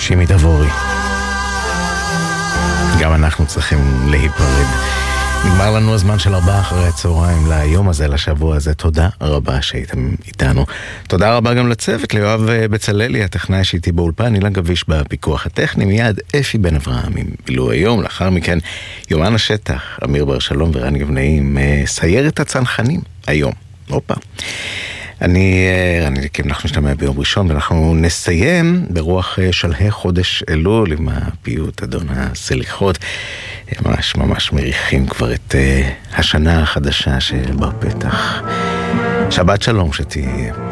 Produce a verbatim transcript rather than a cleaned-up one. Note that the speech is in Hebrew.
שימי דבורי. גם אנחנו צריכים להיפרד. נגמר לנו הזמן של ארבעה אחרי הצהריים ליום הזה, לשבוע הזה. תודה רבה שהייתם איתנו. תודה רבה גם לצוות, ליואב בצללי, הטכנאי שאיתי באולפן, אילן גביש בפיקוח הטכני, מיד אפי בן אברהם עם בילו היום, לאחר מכן יומן השטח, אמיר בר שלום ורן גבנאי עם סיירת הצנחנים היום. הופה. אני, אני קים, אנחנו נשתמע ביום ראשון, ואנחנו נסיים ברוח שלהי חודש אלול עם הפיוט אדון הסליחות. ממש ממש מריחים כבר את uh, השנה החדשה שבפתח. שבת שלום שתהיה.